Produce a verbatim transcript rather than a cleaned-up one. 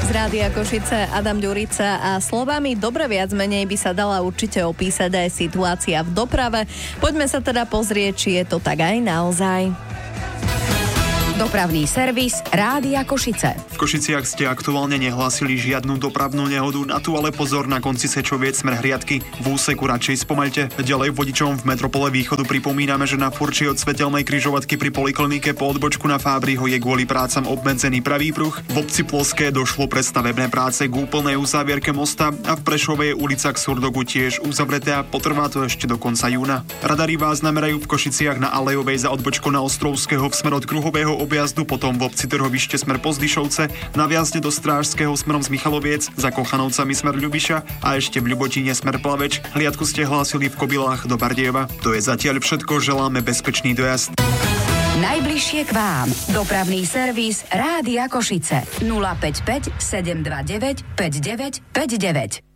z Rádia Košice Adam Ďurica a slovami dobre viac menej by sa dala určite opísať aj situácia v doprave. Poďme sa teda pozrieť, či je to tak aj naozaj. Dopravný servis Rádia Košice. V Košiciach ste aktuálne nehlásili žiadnu dopravnú nehodu, na tu ale pozor na konci Sečoviec smer Hriadky. V úseku radšej spomaľte. Ďalej vodičom v metropole Východu pripomíname, že na Furči od svetelnej križovatky pri poliklinike po odbočku na Fábriho je kvôli prácam obmedzený pravý pruh. V obci Ploské došlo pre stavebné práce k úplnej uzávierke mosta a v Prešove je ulica k Surdogu tiež uzavreté a potrvá to ešte do konca júna. Radari vás namerajú v Košiciach na Alejovej za odbočku na Ostrovského v smer od kruhového objazdu, potom v obci Trhovište smer Pozdyšovce, na vjazde do Strážského smerom z Michaloviec, za Kochanovcami smer Ľubiša a ešte v Ľubotine smer Plaveč. Hliadku ste hlásili v Kobylách do Bardejova. To je zatiaľ všetko, želáme bezpečný dojazd. Najbližšie k vám. Dopravný servis Rádia Košice. nula päť päť sedem dva deväť päť deväť päť deväť.